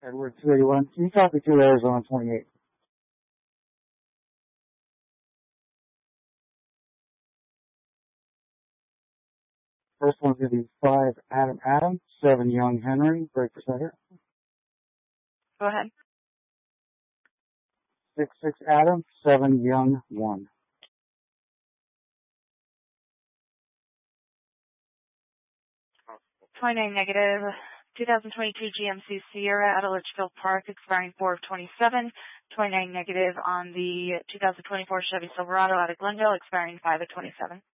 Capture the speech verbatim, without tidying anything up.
Edward two eighty-one. Can you copy to Arizona twenty-eight? First one's going to be five Adam Adam, seven Young Henry, break for center. Go ahead. Six six Adam, seven Young one. twenty-nine negative. twenty twenty-two G M C Sierra out of Litchfield Park, expiring four of twenty-seven. twenty-nine negative on the two thousand twenty-four Chevy Silverado out of Glendale, expiring five of twenty-seven.